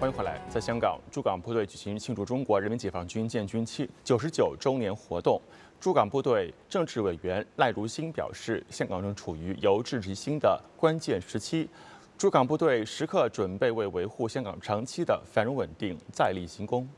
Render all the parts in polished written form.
欢迎回来。在香港，驻港部队举行庆祝中国人民解放军建军99周年活动。驻港部队政治委员赖如新表示，香港正处于由治及兴的关键时期，驻港部队时刻准备为维护香港长期的繁荣稳定再立新功。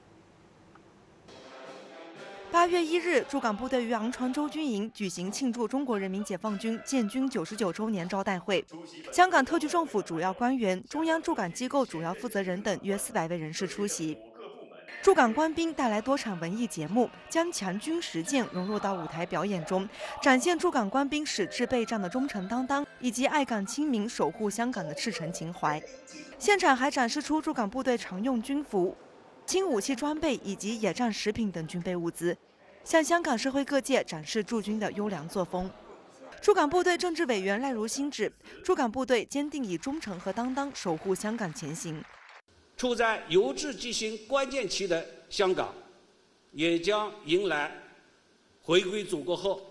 8月1日，驻港部队于昂船洲军营举行庆祝中国人民解放军建军99周年招待会。香港特区政府主要官员、中央驻港机构主要负责人等约400位人士出席。驻港官兵带来多场文艺节目，将强军实践融入到舞台表演中，展现驻港官兵矢志备战的忠诚担当，以及爱港亲民、守护香港的赤诚情怀。现场还展示出驻港部队常用军服、轻武器装备以及野战食品等军备物资，向香港社会各界展示驻军的优良作风。驻港部队政治委员赖如新指，驻港部队坚定以忠诚和担当守护香港前行。 处在由治及兴关键期的香港，也将迎来回归祖国后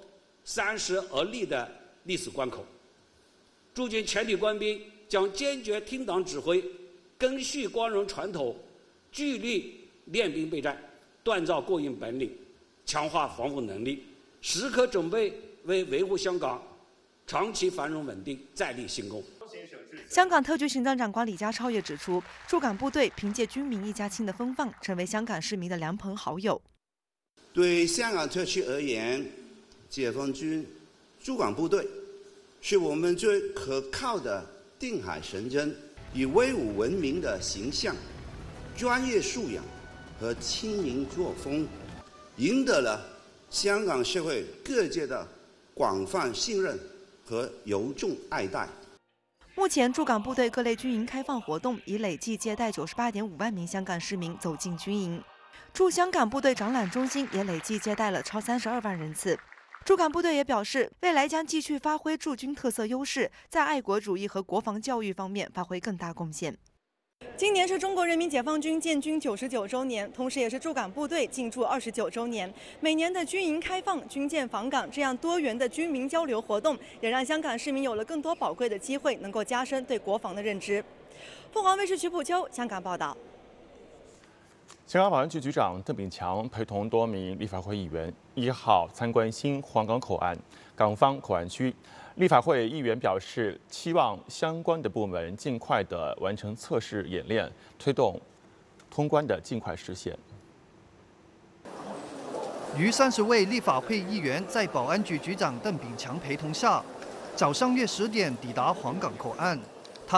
30而立的历史关口。驻军全体官兵将坚决听党指挥，赓续光荣传统，聚力练兵备战，锻造过硬本领，强化防护能力，时刻准备为维护香港长期繁荣稳定再立新功。 香港特区行政长官李家超也指出，驻港部队凭借军民一家亲的风范，成为香港市民的良朋好友。 对香港特区而言，解放军驻港部队是我们最可靠的定海神针，以威武闻名的形象、专业素养和亲民作风，赢得了香港社会各界的广泛信任和由衷爱戴。 目前，驻港部队各类军营开放活动已累计接待98.5万名香港市民走进军营。驻香港部队展览中心也累计接待了超32万人次。驻港部队也表示，未来将继续发挥驻军特色优势，在爱国主义和国防教育方面发挥更大贡献。今年是中国人民解放军建军99周年，同时也是驻港部队进驻29周年。每年的军营开放、军舰访港这样多元的军民交流活动，也让香港市民有了更多宝贵的机会，能够加深对国防的认知。凤凰卫视徐普秋香港报道。 香港保安局局长邓炳强陪同多名立法会议员1号参观新皇岗口岸港方口岸区。立法会议员表示，期望相关的部门尽快的完成测试演练，推动通关的尽快实现。 逾30位立法会议员在保安局局长邓炳强陪同下，早上约10点抵达皇岗口岸。